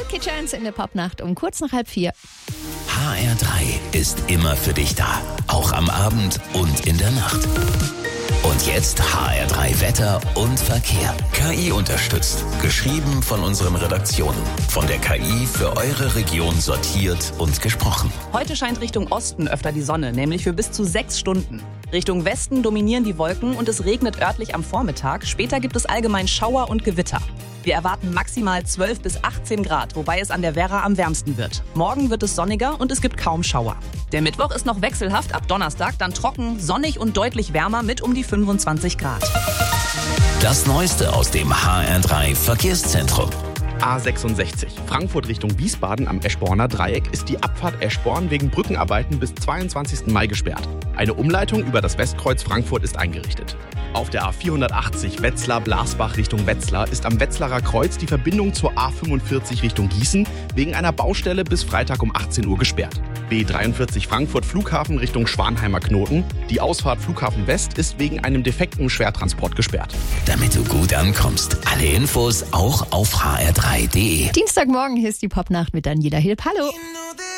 Jackie Chance in der Popnacht um kurz nach 3:30. HR3 ist immer für dich da. Auch am Abend und in der Nacht. Und jetzt HR3 Wetter und Verkehr. KI unterstützt. Geschrieben von unseren Redaktionen. Von der KI für eure Region sortiert und gesprochen. Heute scheint Richtung Osten öfter die Sonne, nämlich für bis zu 6 Stunden. Richtung Westen dominieren die Wolken und es regnet örtlich am Vormittag. Später gibt es allgemein Schauer und Gewitter. Wir erwarten maximal 12 bis 18 Grad, wobei es an der Werra am wärmsten wird. Morgen wird es sonniger und es gibt kaum Schauer. Der Mittwoch ist noch wechselhaft, ab Donnerstag dann trocken, sonnig und deutlich wärmer mit um die 25 Grad. Das Neueste aus dem HR3 Verkehrszentrum. A66 Frankfurt Richtung Wiesbaden am Eschborner Dreieck ist die Abfahrt Eschborn wegen Brückenarbeiten bis 22. Mai gesperrt. Eine Umleitung über das Westkreuz Frankfurt ist eingerichtet. Auf der A480 Wetzlar-Blasbach Richtung Wetzlar ist am Wetzlarer Kreuz die Verbindung zur A45 Richtung Gießen wegen einer Baustelle bis Freitag um 18 Uhr gesperrt. B43 Frankfurt Flughafen Richtung Schwanheimer Knoten. Die Ausfahrt Flughafen West ist wegen einem defekten Schwertransport gesperrt. Damit du gut ankommst. Alle Infos auch auf hr3.de. Dienstagmorgen hier ist die Popnacht mit Daniela Hilp. Hallo.